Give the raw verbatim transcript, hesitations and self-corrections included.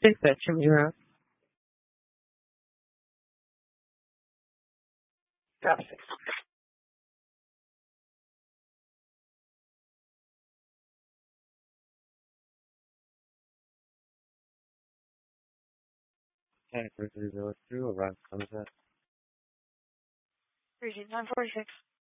Take that, Jim. You're up. Drop six. Ten for three zero two. Around comes up. Three nine forty six.